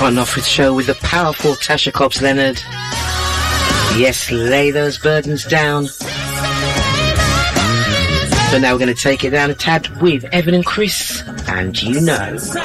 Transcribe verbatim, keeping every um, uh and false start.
Starting off with the show with the powerful Tasha Cobbs Leonard. Yes, lay those burdens down. But now we're going to take it down a tad with Evan and Chris, and you know.